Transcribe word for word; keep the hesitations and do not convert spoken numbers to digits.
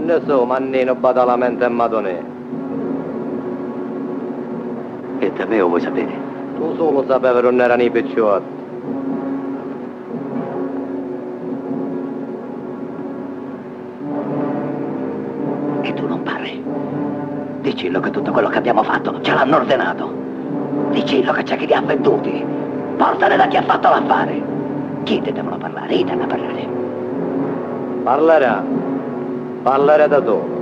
Ne so, mannino, badalamento e madonè. E da me lo vuoi sapere? Tu solo sapevi che non erano i picciotti. E tu non parli. Dicillo che tutto quello che abbiamo fatto ce l'hanno ordenato. Dicillo che c'è chi li ha venduti. Portane da chi ha fatto l'affare. Chi te devono parlare? Io te ne parlare. Parlerà. Parlerà da tu.